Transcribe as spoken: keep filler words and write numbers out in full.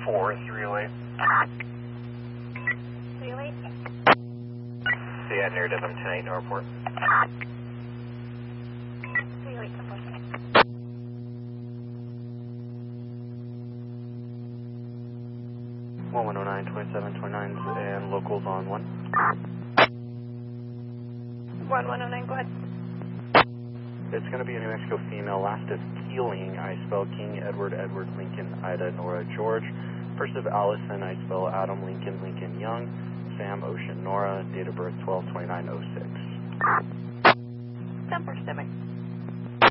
four three oh eight. three oh eight. See ya near Devon ten eight, no report. three oh eight, report. one one oh nine, twenty-seven twenty-nine and locals on one. one one oh nine, go ahead. It's going to be a New Mexico female, last of Keeling, I spell King, Edward, Edward, Lincoln, Ida, Nora, George. First of Allison, I spell Adam, Lincoln, Lincoln, Young, Sam, Ocean, Nora, date of birth twelve twenty-nine oh six. ten four, step by.